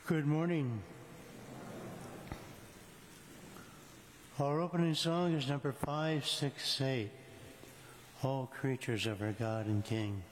Good morning. Our opening song is number 568, All Creatures of Our God and King.